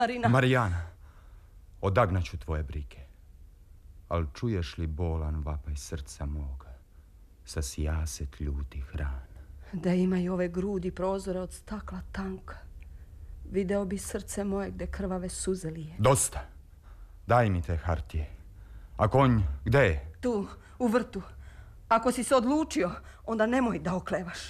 Marijana, odagnaću tvoje brige. Al čuješ li bolan vapaj srca moga? Sa sijaset ljutih rana. Da imaju ove grudi prozore od stakla tanka, video bi srce moje gde krvave suze lije. Dosta. Daj mi te hartije. A konj, gde je? Tu, u vrtu. Ako si se odlučio, onda nemoj da oklevaš.